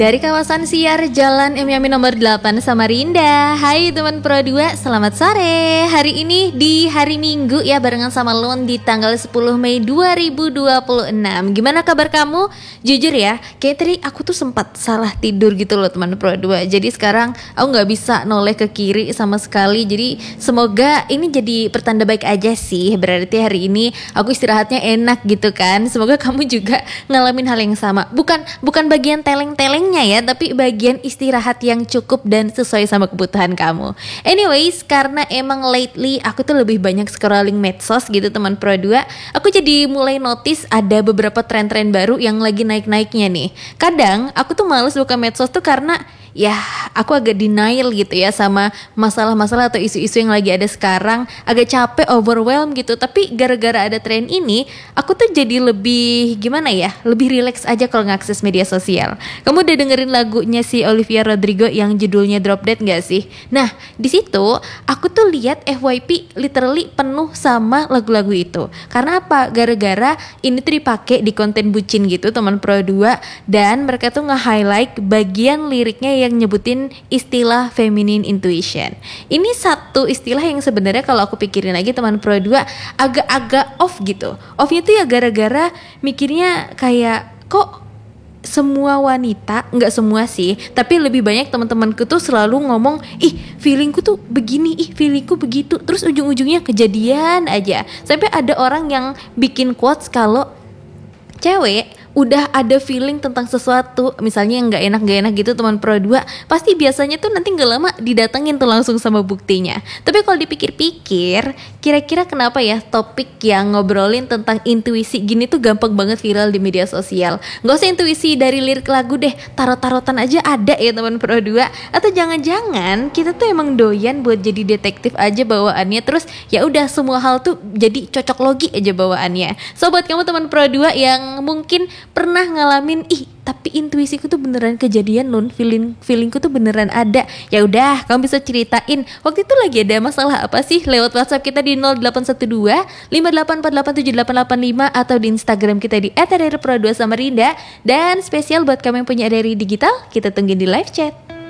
Dari kawasan siar Jalan M Yamin nomor 8 Samarinda. Hai teman Pro 2, selamat sore. Hari ini di hari Minggu ya, barengan sama Lun di tanggal 10 Mei 2026. Gimana kabar kamu? Jujur ya, kayak tadi aku tuh sempat salah tidur gitu loh teman Pro 2. Jadi sekarang aku gak bisa noleh ke kiri sama sekali. Jadi semoga ini jadi pertanda baik aja sih. Berarti hari ini aku istirahatnya enak gitu kan. Semoga kamu juga ngalamin hal yang sama. Bukan bagian teleng-teleng ya, tapi bagian istirahat yang cukup dan sesuai sama kebutuhan kamu. Anyways, karena emang lately aku tuh lebih banyak scrolling medsos gitu teman Pro 2, aku jadi mulai notice ada beberapa tren-tren baru yang lagi naik-naiknya nih. Kadang aku tuh males buka medsos tuh karena ya aku agak denial gitu ya sama masalah-masalah atau isu-isu yang lagi ada sekarang, agak capek, overwhelmed gitu. Tapi gara-gara ada tren ini, aku tuh jadi lebih gimana ya, lebih relax aja kalau ngakses media sosial. Kamu udah dengerin lagunya si Olivia Rodrigo yang judulnya Drop Dead gak sih? Nah di situ aku tuh lihat FYP literally penuh sama lagu-lagu itu. Karena apa? Gara-gara ini tuh dipakai di konten bucin gitu teman Pro 2, dan mereka tuh nge-highlight bagian liriknya yang nyebutin istilah feminine intuition. Ini satu istilah yang sebenarnya kalau aku pikirin lagi teman Pro 2 agak-agak off gitu. Offnya tuh ya gara-gara mikirnya kayak kok semua wanita, nggak semua sih, tapi lebih banyak teman-temanku tuh selalu ngomong, ih feelingku tuh begini, ih feelingku begitu, terus ujung-ujungnya kejadian aja. Sampai ada orang yang bikin quotes kalau cewek udah ada feeling tentang sesuatu, misalnya yang gak enak gitu teman Pro 2, pasti biasanya tuh nanti gak lama didatengin tuh langsung sama buktinya. Tapi kalau dipikir-pikir, kira-kira kenapa ya topik yang ngobrolin tentang intuisi gini tuh gampang banget viral di media sosial? Gak usah intuisi dari lirik lagu deh, tarot-tarotan aja ada ya teman Pro 2. Atau jangan-jangan kita tuh emang doyan buat jadi detektif aja bawaannya, terus ya udah semua hal tuh jadi cocok logi aja bawaannya. So buat kamu teman Pro 2 yang mungkin pernah ngalamin, ih tapi intuisiku tuh beneran kejadian loh, feelingku tuh beneran ada, ya udah kamu bisa ceritain waktu itu lagi ada masalah apa sih lewat WhatsApp kita di 0812 58487885 atau di Instagram kita di @RRPro2Samarinda. Dan spesial buat kamu yang punya RRI Digital, kita tungguin di live chat.